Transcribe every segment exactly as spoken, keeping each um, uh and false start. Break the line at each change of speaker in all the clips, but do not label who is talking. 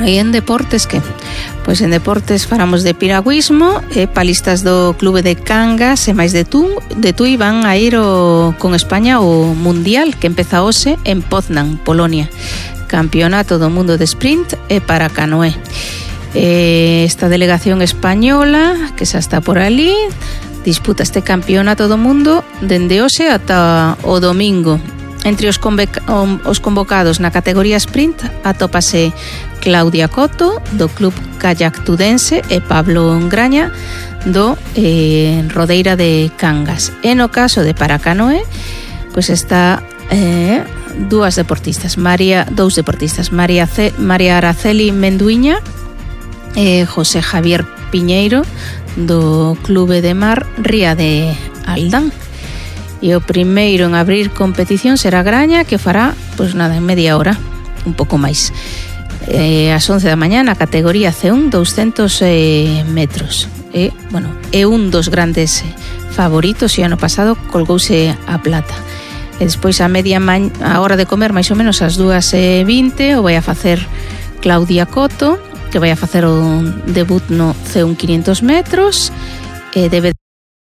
Bueno, e en deportes, que? Pois en deportes falamos de piragüismo, e palistas do Clube de Cangas e máis de Tú, de Tui van a ir o, con España ao Mundial, que empeza hoxe en Poznań, Polonia. Campeonato do mundo de sprint e para canoé. E esta delegación española, que xa está por ali, disputa este campeonato do mundo dende hoxe ata o domingo. Entre os, os convocados na categoría sprint atópase Claudia Coto, do Club Kayak Tudense, e Pablo Graña, do eh, Rodeira de Cangas. E no caso de paracanoe, pois está eh, dúas deportistas, María, dous deportistas, María, C, María Araceli Menduiña e José Javier Piñeiro, do Clube de Mar Ría de Aldán. E o primeiro en abrir competición será Graña, que fará, pois nada, en media hora, un pouco máis. Eh, ás once da mañá na categoría C un, douscentos eh, metros. E, bueno, é un dos grandes favoritos, e ano pasado colgouse a plata. E despois a media ma- a hora de comer, máis ou menos ás dúas e vinte, o vai a facer Claudia Coto, que vai a facer o debut no C un quinientos metros, e debe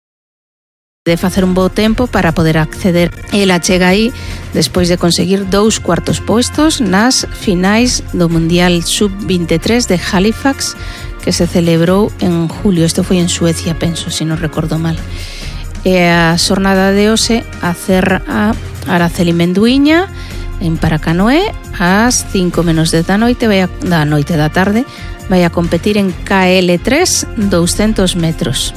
de facer un bo tempo para poder acceder. Ela chega aí despois de conseguir dous cuartos postos nas finais do Mundial sub veintitrés de Halifax, que se celebrou en julio. Isto foi en Suecia, penso, se non recordo mal. E a xornada de hoxe a cer a Araceli Menduiña en paracanoé ás cinco menos dez da noite, vai a, da noite da tarde, vai a competir en K L tres, douscentos metros.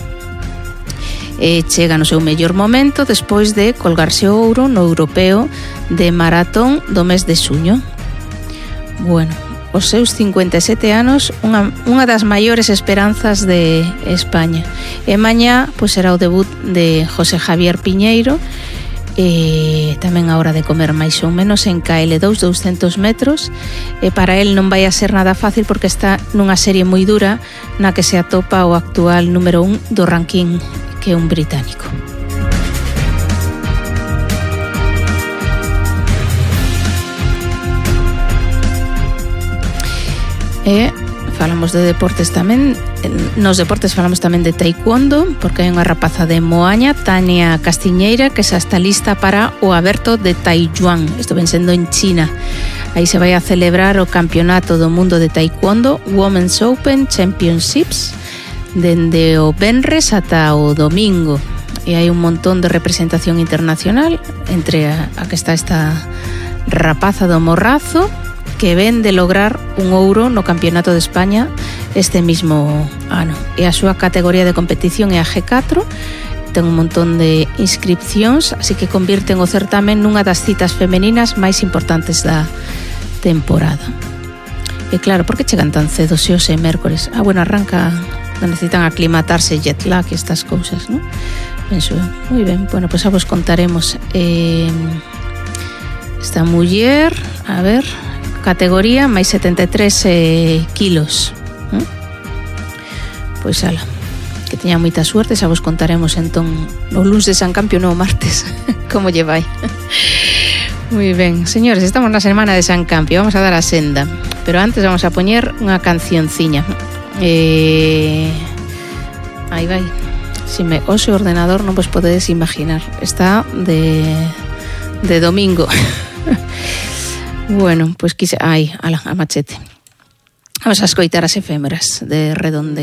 E chega no seu mellor momento despois de colgarse o ouro no europeo de maratón do mes de xuño. Bueno, os seus cincuenta e sete anos, unha, unha das maiores esperanzas de España. E mañá pois será o debut de José Javier Piñeiro, e tamén a hora de comer máis ou menos en K L dos, douscentos metros, e para el non vai a ser nada fácil porque está nunha serie moi dura na que se atopa o actual número un do ranking, que é un británico. E falamos de deportes tamén. Nos deportes falamos tamén de taekwondo, porque hai unha rapaza de Moaña, Tania Castiñeira, que xa está lista para o aberto de Taijuan. Isto ven sendo en China. Aí se vai a celebrar o campeonato do mundo de taekwondo, Women's Open Championships, dende o venres ata o domingo. E hai un montón de representación internacional, entre a, a que está esta rapaza do Morrazo, que ven de lograr un ouro no Campeonato de España este mismo ano. E a súa categoría de competición é a G catro, ten un montón de inscripcións, así que convirten o certamen nunha das citas femeninas máis importantes da temporada. E claro, por que chegan tan cedo se hoxe é mércores? Ah, bueno, arranca, necesitan aclimatarse, jet lag e estas cousas, ¿no? Penso, moi ben, bueno, pois pues a vos contaremos. Eh, esta muller, a ver, categoría máis setenta e tres eh, kilos. ¿Eh? Pois ala, que teña moita suerte, xa vos contaremos entón o luns de San Campio, non o martes, como lle vai. Moi ben, señores, estamos na semana de San Campio, vamos a dar a senda, pero antes vamos a poñer unha cancionciña. Eh... Aí vai. Si me ose o ordenador non vos podedes imaginar, está de de domingo. Bueno, pois pues quise... Ai, ala, a machete. Vamos a escoitar as efémeras de Redonde.